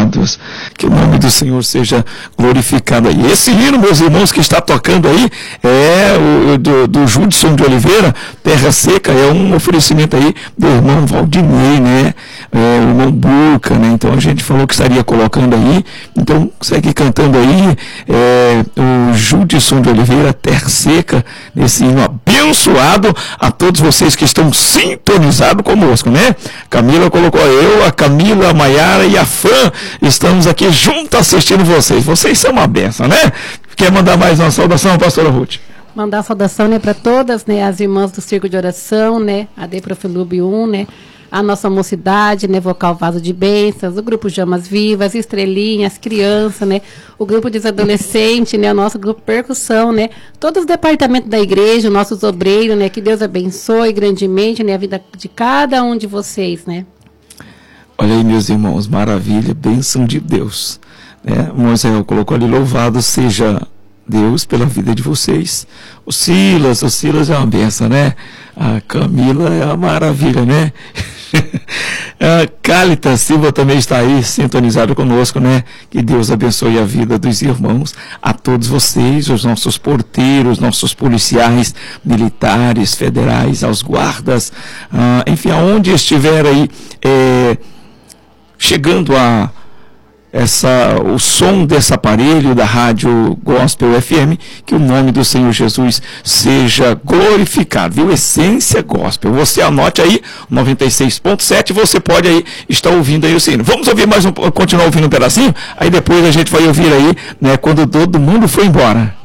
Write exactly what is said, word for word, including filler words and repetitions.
abençoados. Que o nome do Senhor seja glorificado aí. Esse hino, meus irmãos, que está tocando aí, é o do, do Judson de Oliveira, Terra Seca, é um oferecimento aí do irmão Valdinei, né? É, o irmão Burca, né? Então a gente falou que estaria colocando aí. Então segue cantando aí é, o Judson de Oliveira, Terra Seca, nesse hino abençoado a todos vocês que estão sintonizados conosco, né? Camila colocou eu, a Camila, a Maiara e a Fã, estamos aqui juntos assistindo vocês. Vocês são uma benção, né? Quer mandar mais uma saudação, pastora Ruth? Mandar saudação, né, para todas, né, as irmãs do Círculo de Oração, né, a Deprofilube um, né, a nossa mocidade, né, Vocal Vaso de Bênçãos, o grupo Jamas Vivas, Estrelinhas, Criança, né, o grupo dos adolescentes, né, o nosso grupo Percussão, né, todos os departamentos da igreja, nossos obreiros, né, que Deus abençoe grandemente, né, a vida de cada um de vocês, né. Olha aí, meus irmãos, maravilha, bênção de Deus, né, o Moisés colocou ali, louvado seja Deus pela vida de vocês. O Silas, o Silas é uma benção, né? A Camila é uma maravilha, né? A Cálita Silva também está aí sintonizado conosco, né? Que Deus abençoe a vida dos irmãos, a todos vocês, os nossos porteiros, nossos policiais, militares, federais, aos guardas, ah, enfim, aonde estiver aí é, chegando a Essa, o som desse aparelho da Rádio Gospel F M, que o nome do Senhor Jesus seja glorificado, viu? Essência Gospel. Você anote aí, noventa e seis ponto sete, você pode aí estar ouvindo aí o sino. Vamos ouvir mais um, continuar ouvindo um pedacinho? Aí depois a gente vai ouvir aí, né, quando todo mundo foi embora.